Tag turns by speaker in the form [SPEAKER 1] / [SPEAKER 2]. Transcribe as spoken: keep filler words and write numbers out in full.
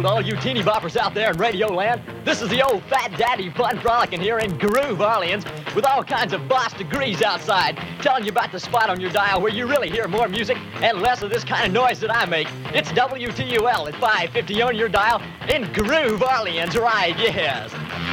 [SPEAKER 1] to all you teeny boppers out there in Radio Land. This is the old Fat Daddy Fun Frolicking here in Groove Orleans with all kinds of boss degrees outside, telling you about the spot on your dial where you really hear more music and less of this kind of noise that I make. It's W T U L at five fifty on your dial in Groove Orleans, right? Yes.